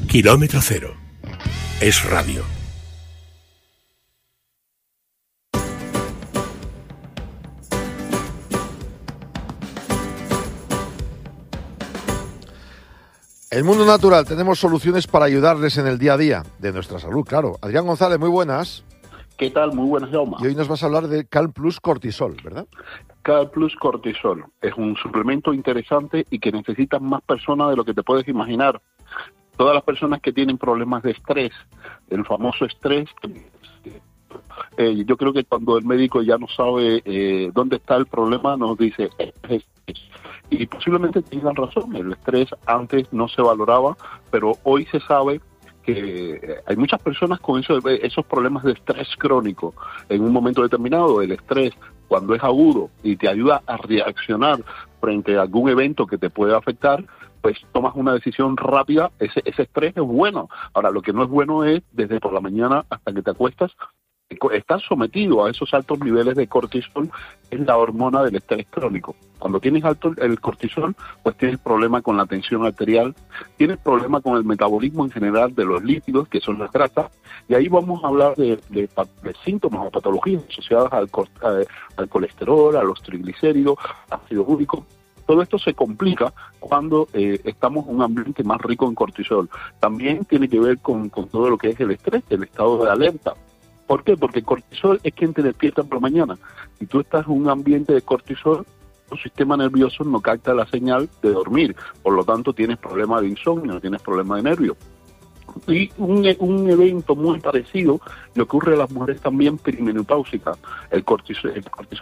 Kilómetro Cero. Es radio. El mundo natural, tenemos soluciones para ayudarles en el día a día de nuestra salud, claro. Adrián González, muy buenas. ¿Qué tal? Muy buenas, Jaume. Y hoy nos vas a hablar de Cal Plus Cortisol, ¿verdad? Cal Plus Cortisol es un suplemento interesante y que necesitan más personas de lo que te puedes imaginar. Todas las personas que tienen problemas de estrés, el famoso estrés, yo creo que cuando el médico ya no sabe dónde está el problema, nos dice y posiblemente tengan razón. El estrés antes no se valoraba, pero hoy se sabe que hay muchas personas con esos problemas de estrés crónico. En un momento determinado, el estrés, cuando es agudo y te ayuda a reaccionar frente a algún evento que te puede afectar, pues tomas una decisión rápida. Ese estrés es bueno. Ahora, lo que no es bueno es, desde por la mañana hasta que te acuestas, estás sometido a esos altos niveles de cortisol, es la hormona del estrés crónico. Cuando tienes alto el cortisol, pues tienes problema con la tensión arterial, tienes problema con el metabolismo en general de los lípidos, que son las grasas, y ahí vamos a hablar de síntomas o patologías asociadas al colesterol, a los triglicéridos, ácido úrico. Todo esto se complica cuando estamos en un ambiente más rico en cortisol. También tiene que ver con todo lo que es el estrés, el estado de alerta. ¿Por qué? Porque el cortisol es quien te despierta por la mañana. Si tú estás en un ambiente de cortisol, tu sistema nervioso no capta la señal de dormir. Por lo tanto, tienes problemas de insomnio, tienes problemas de nervios. Y un evento muy parecido le ocurre a las mujeres también perimenopáusicas. El cortisol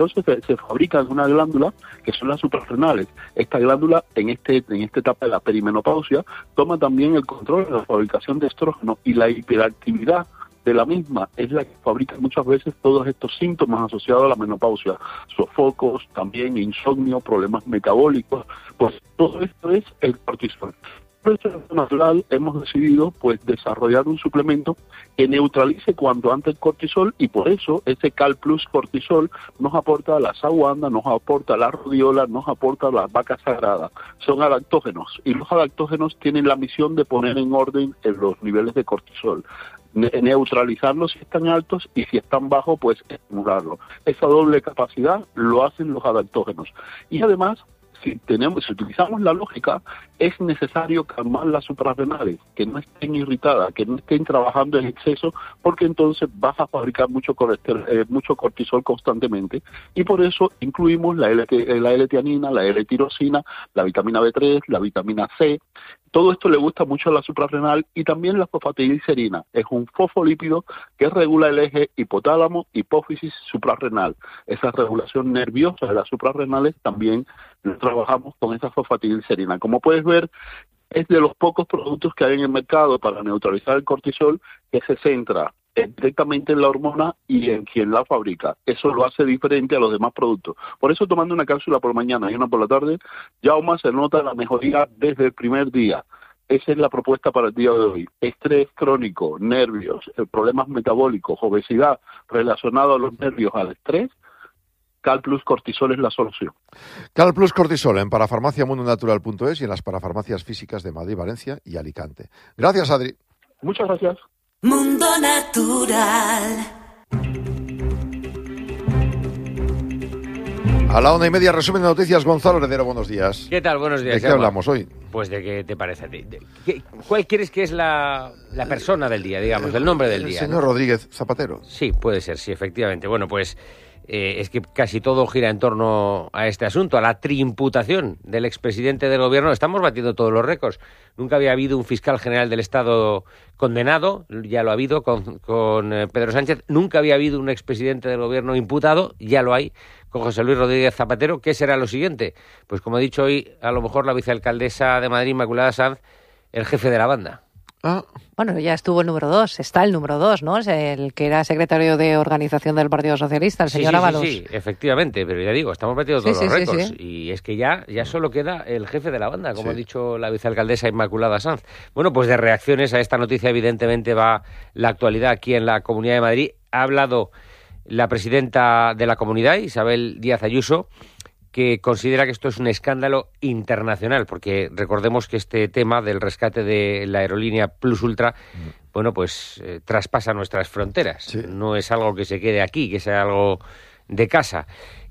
se fabrica en una glándula que son las suprarrenales. Esta glándula, en esta etapa de la perimenopausia, toma también el control de la fabricación de estrógeno, y la hiperactividad de la misma es la que fabrica muchas veces todos estos síntomas asociados a la menopausia, sofocos, también insomnio, problemas metabólicos. Pues todo esto es el cortisol. Por eso, natural, hemos decidido pues desarrollar un suplemento que neutralice cuanto antes el cortisol, y por eso ese Cal Plus Cortisol nos aporta la saguanda, nos aporta la rodiola, nos aporta la vaca sagrada. Son adaptógenos, y los adaptógenos tienen la misión de poner en orden los niveles de cortisol, neutralizarlos si están altos, y si están bajos, pues estimularlos. Esa doble capacidad lo hacen los adaptógenos. Y además, si utilizamos la lógica, es necesario calmar las suprarrenales, que no estén irritadas, que no estén trabajando en exceso, porque entonces vas a fabricar mucho cortisol constantemente, y por eso incluimos la L-tianina, la L-tirosina, la vitamina B3, la vitamina C. Todo esto le gusta mucho a la suprarrenal, y también la fosfatidilcerina. Es un fosfolípido que regula el eje hipotálamo, hipófisis, suprarrenal. Esa regulación nerviosa de las suprarrenales también trabajamos con esa fosfatidilcerina. Como puedes ver, es de los pocos productos que hay en el mercado para neutralizar el cortisol que se centra directamente en la hormona y en quien la fabrica. Eso lo hace diferente a los demás productos. Por eso, tomando una cápsula por la mañana y una por la tarde, ya más se nota la mejoría desde el primer día. Esa es la propuesta para el día de hoy. Estrés crónico, nervios, problemas metabólicos, obesidad relacionado a los nervios, al estrés. Cal Plus Cortisol es la solución. Cal Plus Cortisol en parafarmaciamundonatural.es y en las parafarmacias físicas de Madrid, Valencia y Alicante. Gracias, Adri. Muchas gracias. Mundo Natural. A la 1:30, resumen de noticias, Gonzalo Heredero, buenos días. ¿Qué tal? Buenos días. ¿De qué hablamos hoy? Pues de qué te parece a ti. ¿Cuál crees que es la persona del día, digamos, el nombre del día? El señor Rodríguez Zapatero. Sí, puede ser, sí, efectivamente. Bueno, pues es que casi todo gira en torno a este asunto, a la triimputación del expresidente del gobierno. Estamos batiendo todos los récords. Nunca había habido un fiscal general del Estado condenado, ya lo ha habido con Pedro Sánchez. Nunca había habido un expresidente del gobierno imputado, ya lo hay con José Luis Rodríguez Zapatero. ¿Qué será lo siguiente? Pues como he dicho hoy, a lo mejor la vicealcaldesa de Madrid, Inmaculada Sanz, el jefe de la banda. Bueno, ya estuvo el número 2, está el número 2, ¿no? Es el que era secretario de organización del Partido Socialista, el señor Ábalos. Sí, efectivamente, pero ya digo, estamos batiendo todos los récords. Y es que ya solo queda el jefe de la banda, como ha dicho la vicealcaldesa Inmaculada Sanz. Bueno, pues de reacciones a esta noticia evidentemente va la actualidad aquí en la Comunidad de Madrid. Ha hablado la presidenta de la comunidad, Isabel Díaz Ayuso, que considera que esto es un escándalo internacional, porque recordemos que este tema del rescate de la aerolínea Plus Ultra, bueno, pues traspasa nuestras fronteras. Sí. No es algo que se quede aquí, que sea algo de casa.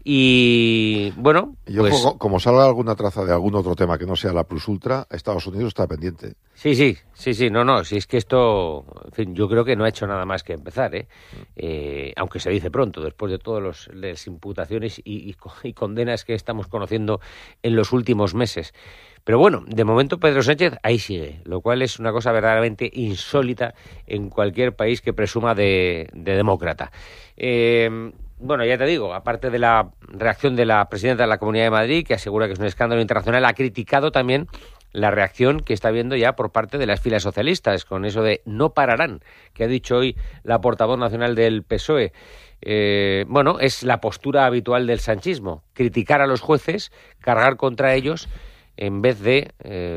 Y bueno, yo pues, como salga alguna traza de algún otro tema que no sea la Plus Ultra, Estados Unidos está pendiente. Sí, si es que esto, en fin, yo creo que no ha hecho nada más que empezar, aunque se dice pronto, después de todas las imputaciones y condenas que estamos conociendo en los últimos meses. Pero bueno, de momento Pedro Sánchez ahí sigue, lo cual es una cosa verdaderamente insólita en cualquier país que presuma de demócrata. Bueno, ya te digo, aparte de la reacción de la presidenta de la Comunidad de Madrid, que asegura que es un escándalo internacional, ha criticado también la reacción que está habiendo ya por parte de las filas socialistas, con eso de no pararán, que ha dicho hoy la portavoz nacional del PSOE. Bueno, es la postura habitual del sanchismo, criticar a los jueces, cargar contra ellos, en vez de,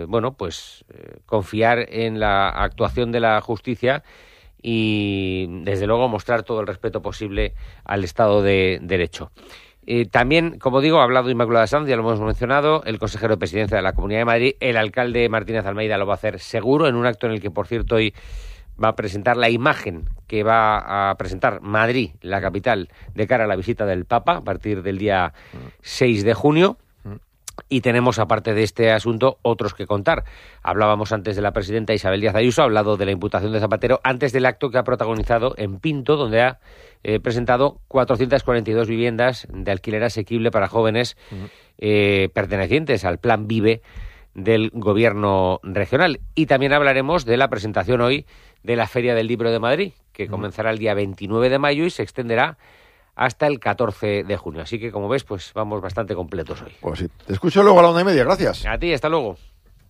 confiar en la actuación de la justicia y, desde luego, mostrar todo el respeto posible al Estado de Derecho. También, como digo, ha hablado Inmaculada Sanz, ya lo hemos mencionado, el consejero de Presidencia de la Comunidad de Madrid, el alcalde Martínez Almeida lo va a hacer seguro, en un acto en el que, por cierto, hoy va a presentar la imagen que va a presentar Madrid, la capital, de cara a la visita del Papa, a partir del día 6 de junio. Y tenemos, aparte de este asunto, otros que contar. Hablábamos antes de la presidenta Isabel Díaz Ayuso, ha hablado de la imputación de Zapatero antes del acto que ha protagonizado en Pinto, donde ha presentado 442 viviendas de alquiler asequible para jóvenes pertenecientes al Plan Vive del Gobierno regional. Y también hablaremos de la presentación hoy de la Feria del Libro de Madrid, que comenzará el día 29 de mayo y se extenderá hasta el 14 de junio. Así que, como ves, pues vamos bastante completos hoy. Pues sí. Te escucho luego a la 1:30. Gracias. A ti, hasta luego.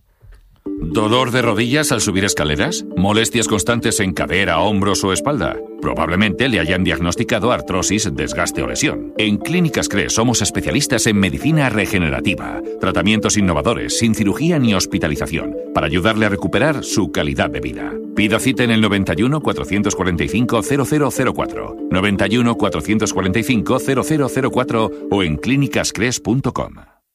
¿Dolor de rodillas al subir escaleras? ¿Molestias constantes en cadera, hombros o espalda? Probablemente le hayan diagnosticado artrosis, desgaste o lesión. En Clínicas CRES somos especialistas en medicina regenerativa, tratamientos innovadores, sin cirugía ni hospitalización, para ayudarle a recuperar su calidad de vida. Pida cita en el 91 445 0004, 91 445 0004 o en clínicascres.com.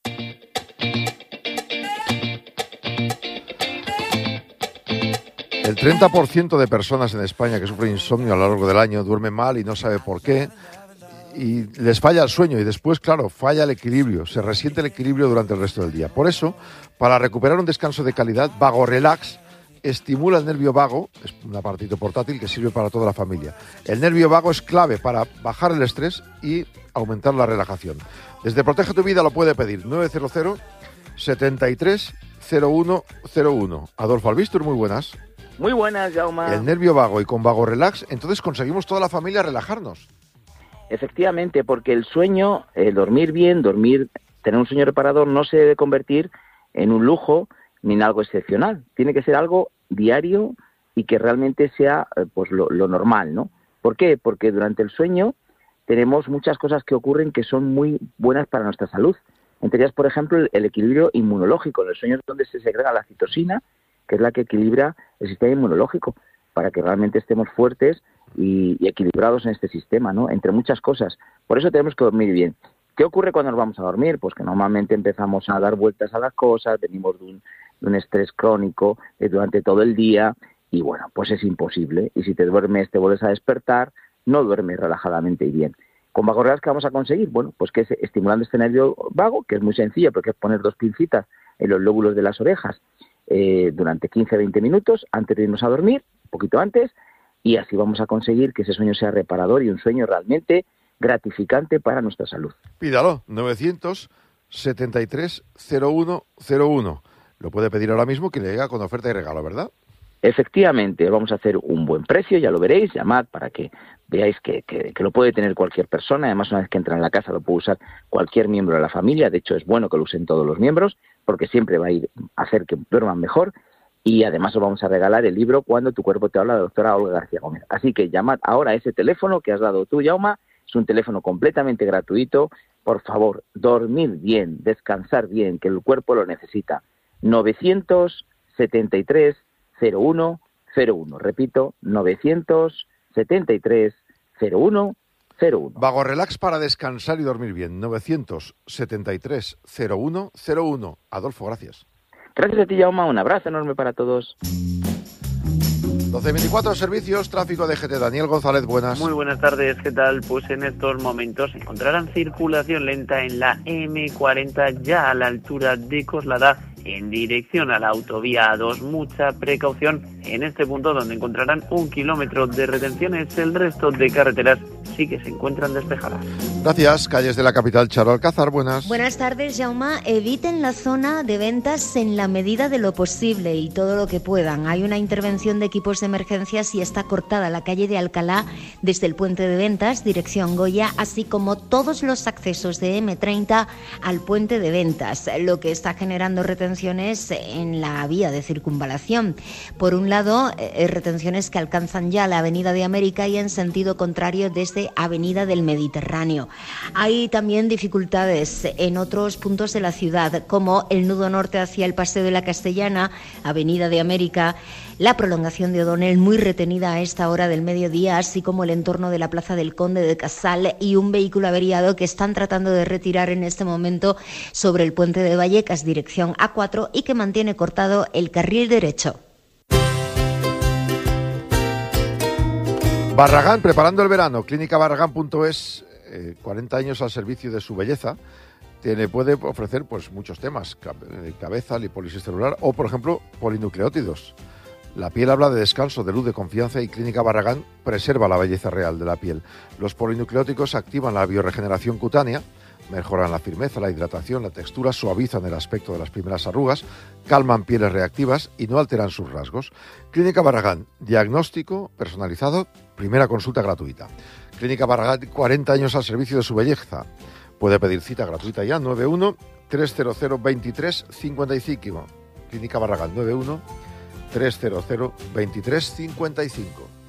El 30% de personas en España que sufren insomnio a lo largo del año duermen mal y no sabe por qué, y les falla el sueño y después, claro, falla el equilibrio, se resiente el equilibrio durante el resto del día. Por eso, para recuperar un descanso de calidad, Vago Relax estimula el nervio vago, es un aparatito portátil que sirve para toda la familia. El nervio vago es clave para bajar el estrés y aumentar la relajación. Desde Protege tu Vida lo puede pedir 900 73 0101. Adolfo Albistur, muy buenas. Muy buenas, Jaume. El nervio vago y con Vago Relax, entonces conseguimos toda la familia relajarnos. Efectivamente, porque el sueño, dormir bien, tener un sueño reparador no se debe convertir en un lujo ni en algo excepcional. Tiene que ser algo diario y que realmente sea pues lo normal, ¿no? ¿Por qué? Porque durante el sueño tenemos muchas cosas que ocurren que son muy buenas para nuestra salud. Entre ellas, por ejemplo, el equilibrio inmunológico. En el sueño es donde se segrega la citosina, que es la que equilibra el sistema inmunológico, para que realmente estemos fuertes y equilibrados en este sistema, ¿no? Entre muchas cosas. Por eso tenemos que dormir bien. ¿Qué ocurre cuando nos vamos a dormir? Pues que normalmente empezamos a dar vueltas a las cosas, venimos de un estrés crónico durante todo el día y, bueno, pues es imposible. Y si te duermes, te vuelves a despertar, no duermes relajadamente y bien. ¿Con Vago Relax qué vamos a conseguir? Bueno, pues que es estimulando este nervio vago, que es muy sencillo, porque es poner 2 pincitas en los lóbulos de las orejas durante 15-20 minutos antes de irnos a dormir, un poquito antes, y así vamos a conseguir que ese sueño sea reparador y un sueño realmente gratificante para nuestra salud. Pídalo, 900 73 0101. Lo puede pedir ahora mismo, que le llega con oferta y regalo, ¿verdad? Efectivamente, vamos a hacer un buen precio, ya lo veréis, llamad para que veáis que lo puede tener cualquier persona. Además, una vez que entra en la casa lo puede usar cualquier miembro de la familia. De hecho, es bueno que lo usen todos los miembros, porque siempre va a ir a hacer que duerman mejor. Y además os vamos a regalar el libro Cuando tu cuerpo te habla, de la doctora Olga García Gómez. Así que llamad ahora a ese teléfono que has dado tú, Jaume. Es un teléfono completamente gratuito. Por favor, dormir bien, descansar bien, que el cuerpo lo necesita. 973 0101. Repito, 973 0101. Vago Relax para descansar y dormir bien. 973 01 01. Adolfo, gracias. Gracias a ti, Jaume. Un abrazo enorme para todos. 12:24 servicios, tráfico de GT. Daniel González, buenas. Muy buenas tardes, ¿qué tal? Pues en estos momentos encontrarán circulación lenta en la M40 ya a la altura de Coslada en dirección a la autovía A2. Mucha precaución en este punto donde encontrarán 1 kilómetro de retenciones. El resto de carreteras sí que se encuentran despejadas. Gracias. Calles de la capital, Charo Alcázar, buenas. Buenas tardes, Jaume. Eviten la zona de ventas en la medida de lo posible y todo lo que puedan. Hay una intervención de equipos de emergencias y está cortada la calle de Alcalá desde el puente de ventas, dirección Goya, así como todos los accesos de M30 al puente de ventas, lo que está generando retenciones en la vía de circunvalación. Por un lado, retenciones que alcanzan ya la Avenida de América y en sentido contrario desde Avenida del Mediterráneo. Hay también dificultades en otros puntos de la ciudad, como el nudo norte hacia el Paseo de la Castellana, Avenida de América, la prolongación de O'Donnell muy retenida a esta hora del mediodía, así como el entorno de la Plaza del Conde de Casal y un vehículo averiado que están tratando de retirar en este momento sobre el puente de Vallecas, dirección A4, y que mantiene cortado el carril derecho. Barragán, preparando el verano. Clínicabarragán.es, 40 años al servicio de su belleza. Puede ofrecer pues muchos temas, cabeza, lipólisis celular o, por ejemplo, polinucleótidos. La piel habla de descanso, de luz, de confianza y Clínica Barragán preserva la belleza real de la piel. Los polinucleóticos activan la bioregeneración cutánea, mejoran la firmeza, la hidratación, la textura, suavizan el aspecto de las primeras arrugas, calman pieles reactivas y no alteran sus rasgos. Clínica Barragán, diagnóstico personalizado, primera consulta gratuita. Clínica Barragán, 40 años al servicio de su belleza. Puede pedir cita gratuita ya, 91 300 23 55. Clínica Barragán, 91 300 23 55.